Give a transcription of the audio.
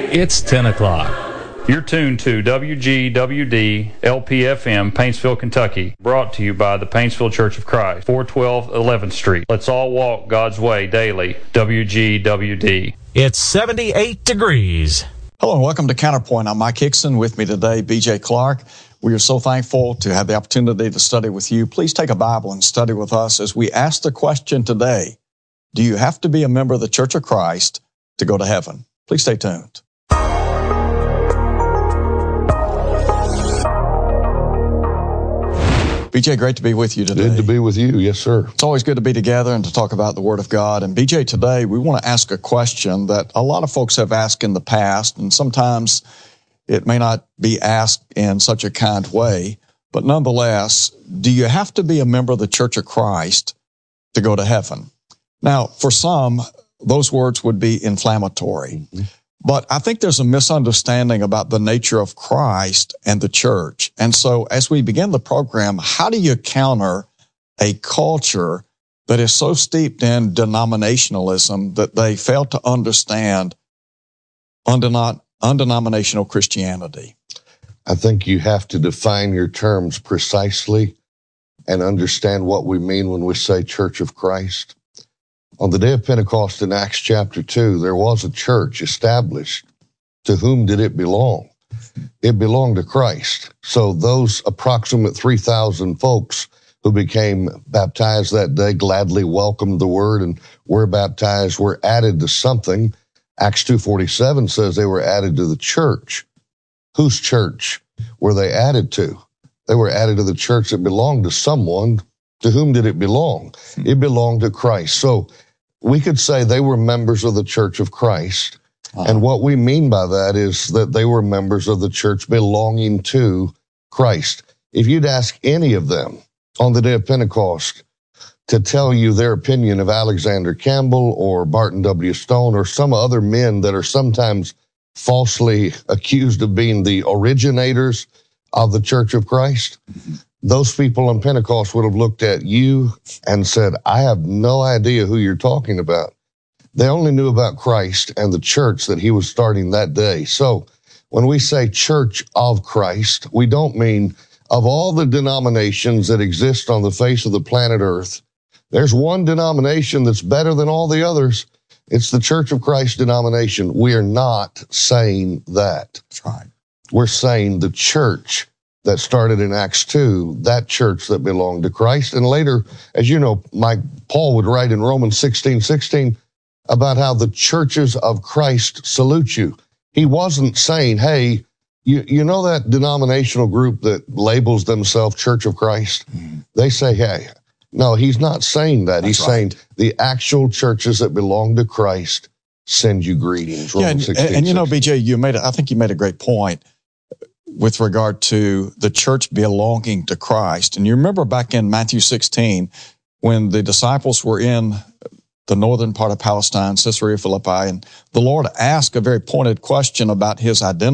It's 10 o'clock. You're tuned to WGWD LPFM, Paintsville, Kentucky. Brought to you by the Paintsville Church of Christ, 412 11th Street. Let's all walk God's way daily. WGWD. It's 78 degrees. Hello and welcome to Counterpoint. I'm Mike Hickson. With me today, BJ Clark. We are so thankful to have the opportunity to study with you. Please take a Bible and study with us as we ask the question today, do you have to be a member of the Church of Christ to go to heaven? Please stay tuned. BJ, great to be with you today. Good to be with you. Yes, sir. It's always good to be together and to talk about the Word of God. And BJ, today we want to ask a question that a lot of folks have asked in the past, and sometimes it may not be asked in such a kind way, but nonetheless, do you have to be a member of the Church of Christ to go to heaven? Now, for some, those words would be inflammatory. Mm-hmm. But I think there's a misunderstanding about the nature of Christ and the church. And so as we begin the program, how do you counter a culture that is so steeped in denominationalism that they fail to understand undenominational Christianity? I think you have to define your terms precisely and understand what we mean when we say Church of Christ. On the day of Pentecost in Acts chapter 2, there was a church established. To whom did it belong? It belonged to Christ. So those approximate 3,000 folks who became baptized that day gladly welcomed the word and were baptized, were added to something. Acts 2:47 says they were added to the church. Whose church were they added to? They were added to the church that belonged to someone. To whom did it belong? It belonged to Christ. So we could say they were members of the Church of Christ. And what we mean by that is that they were members of the church belonging to Christ. If you'd ask any of them on the day of Pentecost to tell you their opinion of Alexander Campbell or Barton W. Stone or some other men that are sometimes falsely accused of being the originators of the Church of Christ, those people on Pentecost would have looked at you and said, I have no idea who you're talking about. They only knew about Christ and the church that he was starting that day. So when we say Church of Christ, we don't mean of all the denominations that exist on the face of the planet Earth, there's one denomination that's better than all the others. It's the Church of Christ denomination. We are not saying that. That's right. We're saying the church that started in Acts 2, that church that belonged to Christ. And later, as you know, Paul would write in Romans 16:16 about how the churches of Christ salute you. He wasn't saying, hey, you know that denominational group that labels themselves Church of Christ? Mm-hmm. They say, hey, no, he's not saying that. He's saying the actual churches that belong to Christ send you greetings. Romans 16:16. And you know, BJ, I think you made a great point with regard to the church belonging to Christ. And you remember back in Matthew 16, when the disciples were in the northern part of Palestine, Caesarea Philippi, and the Lord asked a very pointed question about his identity.